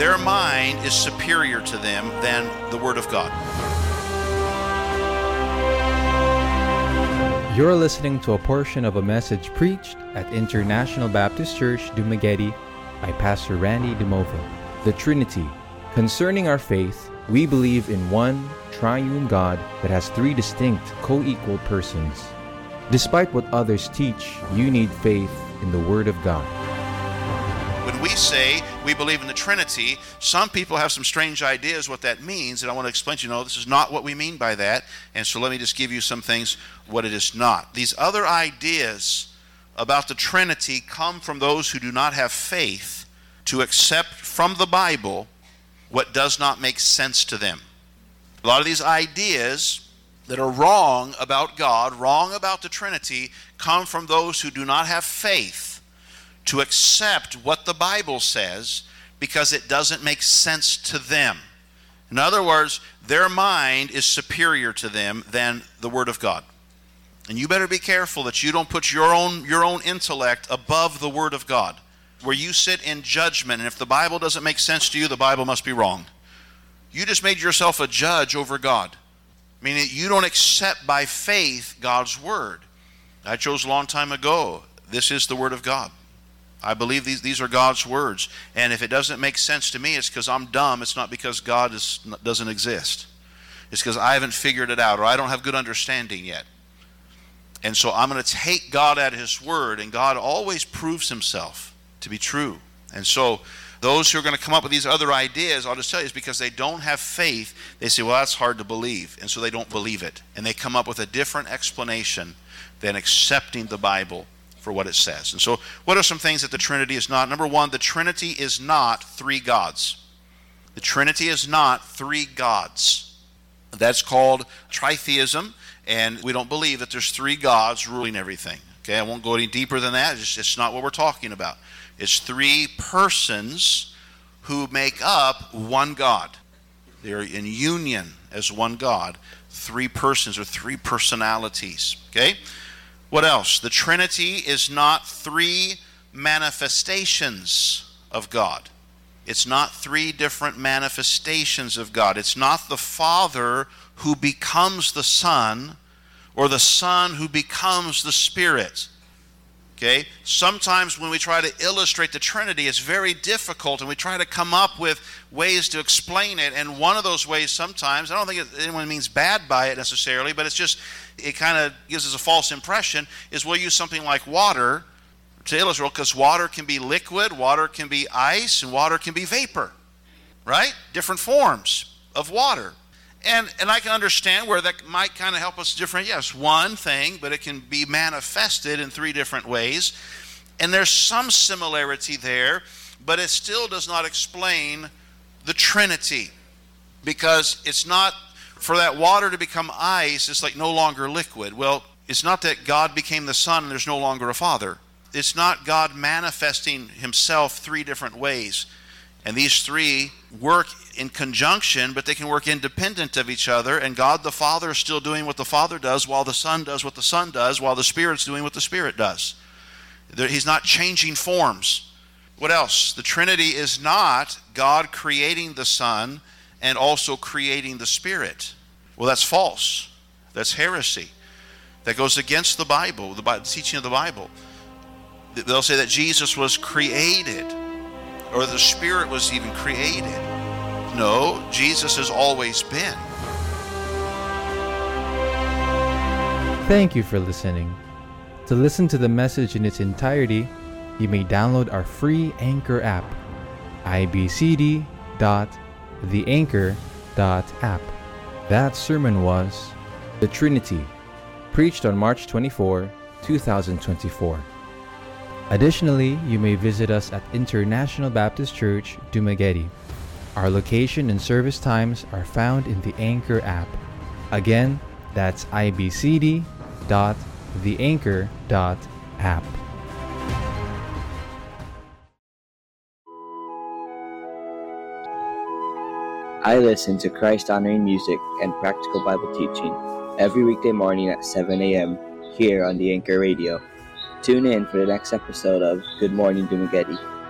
their mind is superior to them than the Word of God. You're listening to a portion of a message preached at International Baptist Church, Dumaguete by Pastor Randy DeMova. The Trinity. Concerning our faith, we believe in one triune God that has three distinct co-equal persons. Despite what others teach, you need faith in the Word of God. When we say we believe in the Trinity, some people have some strange ideas what that means, and I want to explain to you, no, this is not what we mean by that, and so let me just give you some things what it is not. These other ideas about the Trinity come from those who do not have faith to accept from the Bible what does not make sense to them. A lot of these ideas that are wrong about God, wrong about the Trinity, come from those who do not have faith to accept what the Bible says because it doesn't make sense to them. In other words, their mind is superior to them than the Word of God. And you better be careful that you don't put your own intellect above the Word of God, where you sit in judgment, and if the Bible doesn't make sense to you, the Bible must be wrong. You just made yourself a judge over God, meaning you don't accept by faith God's Word. I chose a long time ago, this is the Word of God. I believe these are God's words. And if it doesn't make sense to me, it's because I'm dumb. It's not because God doesn't exist. It's because I haven't figured it out, or I don't have good understanding yet. And so I'm going to take God at His word, and God always proves Himself to be true. And so those who are going to come up with these other ideas, I'll just tell you, is because they don't have faith. They say, well, that's hard to believe. And so they don't believe it. And they come up with a different explanation than accepting the Bible for what it says. And so what are some things that the Trinity is not? Number one, the Trinity is not three gods. The Trinity is not three gods. That's called tritheism, and we don't believe that there's three gods ruling everything. Okay, I won't go any deeper than that. It's not what we're talking about. It's three persons who make up one God. They're in union as one God. Three persons or three personalities. Okay? What else? The Trinity is not three manifestations of God. It's not three different manifestations of God. It's not the Father who becomes the Son, or the Son who becomes the Spirit. Okay? Sometimes when we try to illustrate the Trinity, it's very difficult, and we try to come up with ways to explain it. And one of those ways sometimes, I don't think anyone means bad by it necessarily, but it kind of gives us a false impression, is we'll use something like water to illustrate, because water can be liquid, water can be ice, and water can be vapor, right? Different forms of water. And I can understand where that might kind of help us different. Yes, one thing, but it can be manifested in three different ways. And there's some similarity there, but it still does not explain the Trinity. Because it's not, for that water to become ice, it's like no longer liquid. Well, it's not that God became the Son and there's no longer a Father. It's not God manifesting Himself three different ways. And these three work in conjunction, but they can work independent of each other. And God the Father is still doing what the Father does, while the Son does what the Son does, while the Spirit's doing what the Spirit does. He's not changing forms. What else? The Trinity is not God creating the Son and also creating the Spirit. Well, that's false. That's heresy. That goes against the Bible, the teaching of the Bible. They'll say that Jesus was created, or the Spirit was even created. No, Jesus has always been. Thank you for listening. To listen to the message in its entirety, you may download our free Anchor app, ibcd.theanchor.app. That sermon was The Trinity, preached on March 24, 2024. Additionally, you may visit us at International Baptist Church, Dumaguete. Our location and service times are found in the Anchor app. Again, that's ibcd.theanchor.app. I listen to Christ-honoring music and practical Bible teaching every weekday morning at 7 a.m. here on the Anchor Radio. Tune in for the next episode of Good Morning Dumaguete.